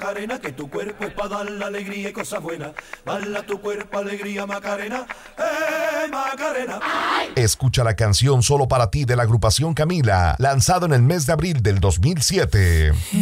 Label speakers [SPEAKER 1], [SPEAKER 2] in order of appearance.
[SPEAKER 1] Macarena, que tu cuerpo es para dar la alegría y cosas buenas. Bala tu cuerpo, alegría, Macarena. Macarena.
[SPEAKER 2] Escucha la canción Solo para ti de la agrupación Camila, lanzado en el mes de abril del 2007.